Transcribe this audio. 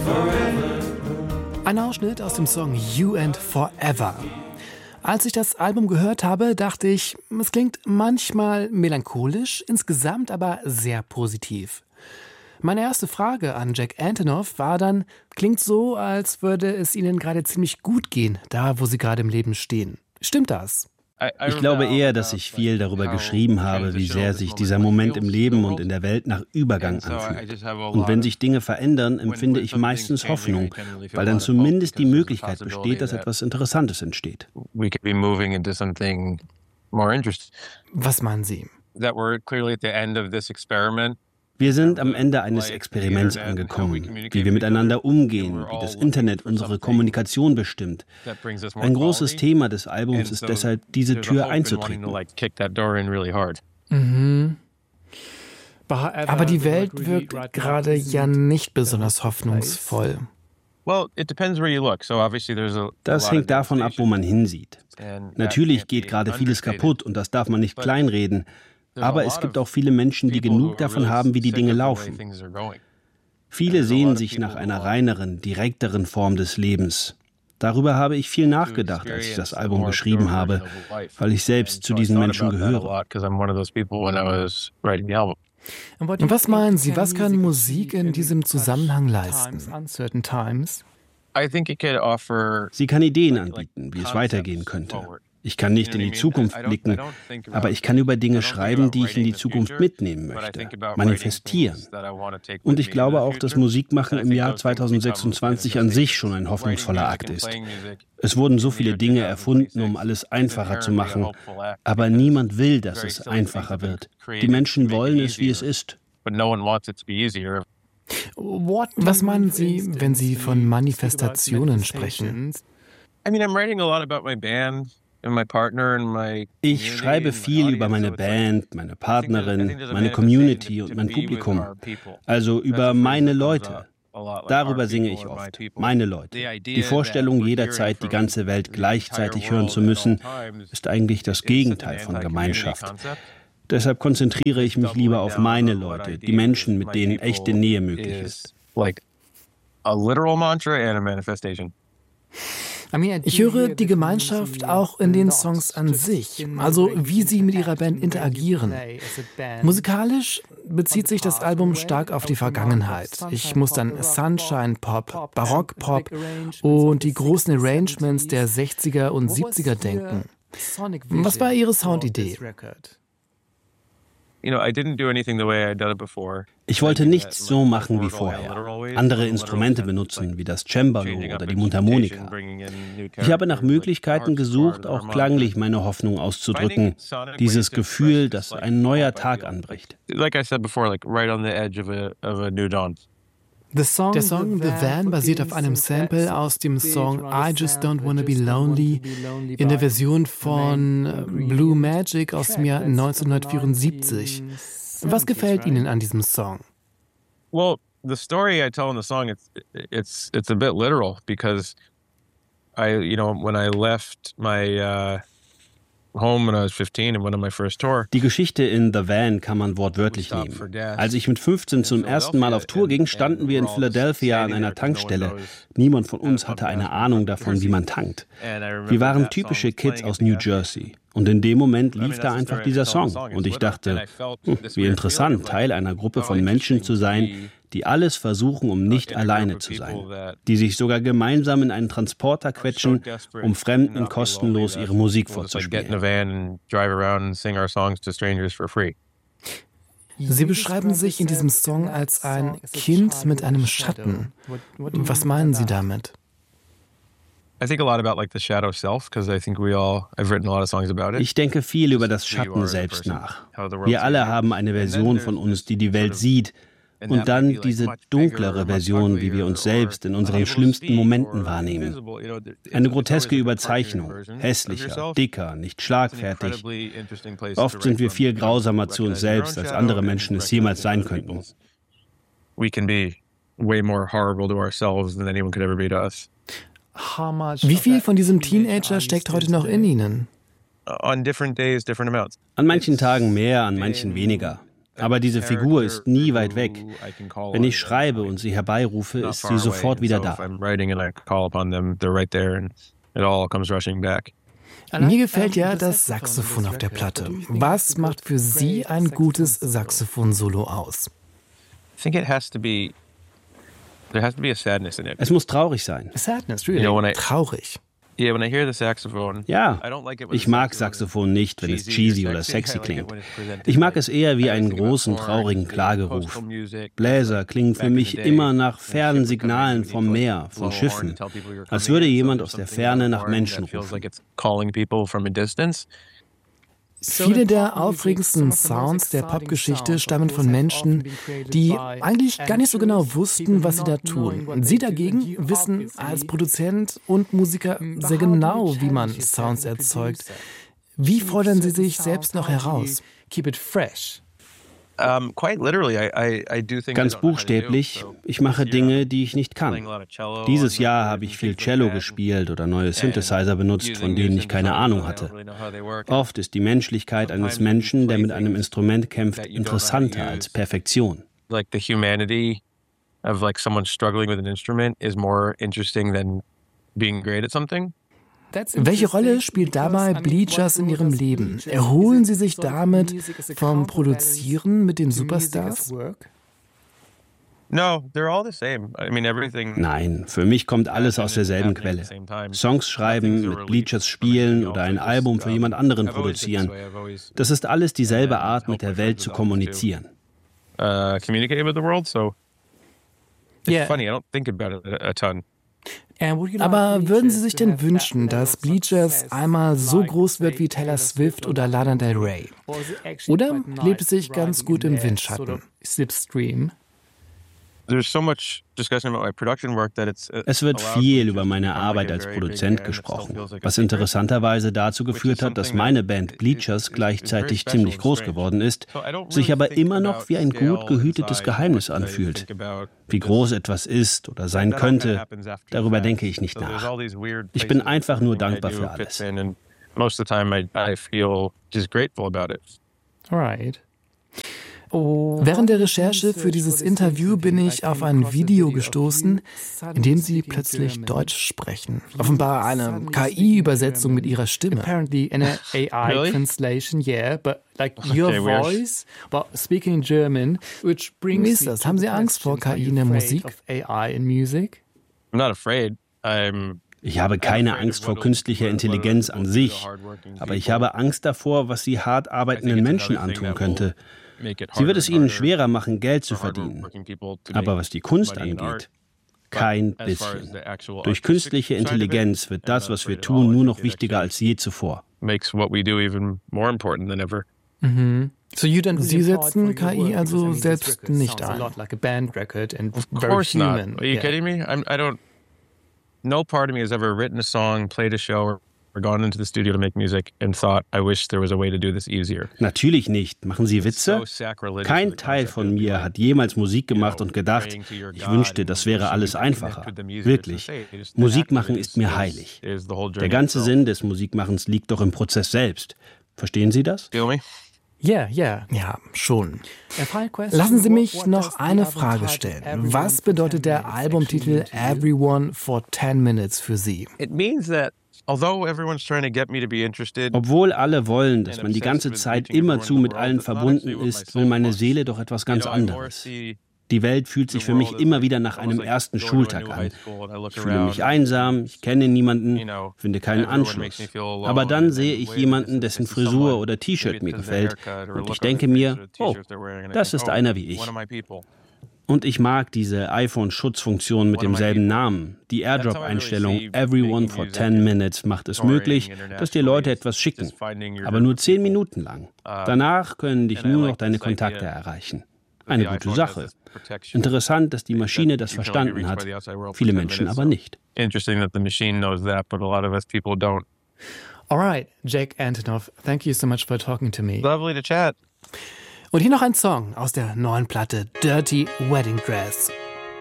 Ein Ausschnitt aus dem Song You and Forever. Als ich das Album gehört habe, dachte ich, es klingt manchmal melancholisch, insgesamt aber sehr positiv. Meine erste Frage an Jack Antonoff war dann, klingt so, als würde es Ihnen gerade ziemlich gut gehen, da wo Sie gerade im Leben stehen. Stimmt das? Ich glaube eher, dass ich viel darüber geschrieben habe, wie sehr sich dieser Moment im Leben und in der Welt nach Übergang anfühlt. Und wenn sich Dinge verändern, empfinde ich meistens Hoffnung, weil dann zumindest die Möglichkeit besteht, dass etwas Interessantes entsteht. Was meinen Sie? Wir sind am Ende eines Experiments angekommen, wie wir miteinander umgehen, wie das Internet unsere Kommunikation bestimmt. Ein großes Thema des Albums ist deshalb, diese Tür einzutreten. Aber die Welt wirkt gerade ja nicht besonders hoffnungsvoll. Das hängt davon ab, wo man hinsieht. Natürlich geht gerade vieles kaputt und das darf man nicht kleinreden. Aber es gibt auch viele Menschen, die genug davon haben, wie die Dinge laufen. Viele sehen sich nach einer reineren, direkteren Form des Lebens. Darüber habe ich viel nachgedacht, als ich das Album geschrieben habe, weil ich selbst zu diesen Menschen gehöre. Und was meinen Sie, was kann Musik in diesem Zusammenhang leisten? Sie kann Ideen anbieten, wie es weitergehen könnte. Ich kann nicht in die Zukunft blicken, aber ich kann über Dinge schreiben, die ich in die Zukunft mitnehmen möchte, manifestieren. Und ich glaube auch, dass Musikmachen im Jahr 2026 an sich schon ein hoffnungsvoller Akt ist. Es wurden so viele Dinge erfunden, um alles einfacher zu machen, aber niemand will, dass es einfacher wird. Die Menschen wollen es, wie es ist. Was meinen Sie, wenn Sie von Manifestationen sprechen? Ich schreibe viel über meine Band, meine Partnerin, meine Community und mein Publikum. Also über meine Leute. Darüber singe ich oft. Meine Leute. Die Vorstellung, jederzeit die ganze Welt gleichzeitig hören zu müssen, ist eigentlich das Gegenteil von Gemeinschaft. Deshalb konzentriere ich mich lieber auf meine Leute, die Menschen, mit denen echte Nähe möglich ist. Ich höre die Gemeinschaft auch in den Songs an sich, also wie sie mit ihrer Band interagieren. Musikalisch bezieht sich das Album stark auf die Vergangenheit. Ich muss an Sunshine Pop, Barock Pop und die großen Arrangements der 60er und 70er denken. Was war Ihre Soundidee? Ich wollte nichts so machen wie vorher. Andere Instrumente benutzen, wie das Cembalo oder die Mundharmonika. Ich habe nach Möglichkeiten gesucht, auch klanglich meine Hoffnung auszudrücken. Dieses Gefühl, dass ein neuer Tag anbricht. Der Song The Van basiert auf einem Sample aus dem Song I Just Don't Wanna Be Lonely in der Version von Blue Magic aus dem Jahr 1974. Was gefällt Ihnen an diesem Song? Well, the story I tell in the song, it's a bit literal because when I left my home when I was 15 and went on my first tour. Die Geschichte in The Van kann man wortwörtlich nehmen. Als ich mit 15 zum ersten Mal auf Tour ging, standen wir in Philadelphia an einer Tankstelle. Niemand von uns hatte eine Ahnung davon, wie man tankt. Wir waren typische Kids aus New Jersey. Und in dem Moment lief da einfach dieser Song. Und ich dachte, wie interessant, Teil einer Gruppe von Menschen zu sein, die alles versuchen, um nicht alleine zu sein. Die sich sogar gemeinsam in einen Transporter quetschen, um Fremden kostenlos ihre Musik vorzuspielen. Sie beschreiben sich in diesem Song als ein Kind mit einem Schatten. Was meinen Sie damit? Ich denke viel über das Schatten selbst nach. Wir alle haben eine Version von uns, die die Welt sieht. Und dann diese dunklere Version, wie wir uns selbst in unseren schlimmsten Momenten wahrnehmen. Eine groteske Überzeichnung, hässlicher, dicker, nicht schlagfertig. Oft sind wir viel grausamer zu uns selbst, als andere Menschen es jemals sein könnten. Wie viel von diesem Teenager steckt heute noch in Ihnen? An manchen Tagen mehr, an manchen weniger. Aber diese Figur ist nie weit weg. Wenn ich schreibe und sie herbeirufe, ist sie sofort wieder da. Mir gefällt ja das Saxophon auf der Platte. Was macht für Sie ein gutes Saxophon-Solo aus? Es muss traurig sein. Sadness, really? Traurig. Ja, ich mag Saxophon nicht, wenn es cheesy oder sexy klingt. Ich mag es eher wie einen großen, traurigen Klageruf. Bläser klingen für mich immer nach fernen Signalen vom Meer, von Schiffen, als würde jemand aus der Ferne nach Menschen rufen. Viele der aufregendsten Sounds der Popgeschichte stammen von Menschen, die eigentlich gar nicht so genau wussten, was sie da tun. Sie dagegen wissen als Produzent und Musiker sehr genau, wie man Sounds erzeugt. Wie fordern Sie sich selbst noch heraus? Keep it fresh. Ganz buchstäblich, ich mache Dinge, die ich nicht kann. Dieses Jahr habe ich viel Cello gespielt oder neue Synthesizer benutzt, von denen ich keine Ahnung hatte. Oft ist die Menschlichkeit eines Menschen, der mit einem Instrument kämpft, interessanter als Perfektion. Like the humanity of like someone struggling with an instrument is more interesting than being great at something. Welche Rolle spielt dabei Bleachers in Ihrem Leben? Erholen Sie sich damit vom Produzieren mit den Superstars? Nein, für mich kommt alles aus derselben Quelle. Songs schreiben, mit Bleachers spielen oder ein Album für jemand anderen produzieren. Das ist alles dieselbe Art, mit der Welt zu kommunizieren. Communicate with the world, so it's funny, I don't think about it a ton. Aber würden Sie sich denn wünschen, dass Bleachers einmal so groß wird wie Taylor Swift oder Lana Del Rey? Oder lebt es sich ganz gut im Windschatten? Slipstream. Es wird viel über meine Arbeit als Produzent gesprochen, was interessanterweise dazu geführt hat, dass meine Band Bleachers gleichzeitig ziemlich groß geworden ist, sich aber immer noch wie ein gut gehütetes Geheimnis anfühlt. Wie groß etwas ist oder sein könnte, darüber denke ich nicht nach. Ich bin einfach nur dankbar für alles. Alright. Während der Recherche für dieses Interview bin ich auf ein Video gestoßen, in dem Sie plötzlich Deutsch sprechen. Offenbar eine KI-Übersetzung mit Ihrer Stimme. Apparently in a AI translation, yeah, but like your voice, but speaking German, which brings. Wie ist das? Haben Sie Angst vor KI in der Musik? AI in music? I'm not afraid. Ich habe keine Angst vor künstlicher Intelligenz an sich, aber ich habe Angst davor, was sie hart arbeitenden Menschen antun könnte. Sie wird es ihnen schwerer machen, Geld zu verdienen. Aber was die Kunst angeht, kein bisschen. Durch künstliche Intelligenz wird das, was wir tun, nur noch wichtiger als je zuvor. Sie setzen KI also selbst nicht ein? Of course not. Are you kidding me? No part of me has ever written a song, played a show, or gone into the studio to make music and thought, I wish there was a way to do this easier. Natürlich nicht. Machen Sie Witze? Kein Teil von mir hat jemals Musik gemacht und gedacht, ich wünschte, das wäre alles einfacher. Wirklich. Musik machen ist mir heilig. Der ganze Sinn des Musikmachens liegt doch im Prozess selbst. Verstehen Sie das? Ja, schon. Lassen Sie mich noch eine Frage stellen. Was bedeutet der Albumtitel Everyone for 10 Minutes für Sie? Obwohl alle wollen, dass man die ganze Zeit immerzu mit allen verbunden ist, will meine Seele doch etwas ganz anderes. Die Welt fühlt sich für mich immer wieder nach einem ersten Schultag an. Ich fühle mich einsam, ich kenne niemanden, finde keinen Anschluss. Aber dann sehe ich jemanden, dessen Frisur oder T-Shirt mir gefällt und ich denke mir, oh, das ist einer wie ich. Und ich mag diese iPhone-Schutzfunktion mit demselben Namen. Die AirDrop-Einstellung Everyone for 10 Minutes macht es möglich, dass dir Leute etwas schicken, aber nur 10 Minuten lang. Danach können dich nur noch deine Kontakte erreichen. Eine gute Sache. Interessant, dass die Maschine das verstanden hat, viele Menschen aber nicht. Alright, Jack Antonoff, thank you so much for talking to me. Lovely to chat. Und hier noch ein Song aus der neuen Platte Dirty Wedding Dress.